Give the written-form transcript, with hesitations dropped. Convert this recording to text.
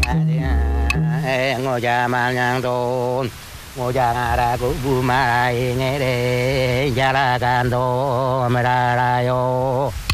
ngô cha ma nhang tôn ngô cha ra cụ bu ma nghe đề cha la can đô ma ra ra yo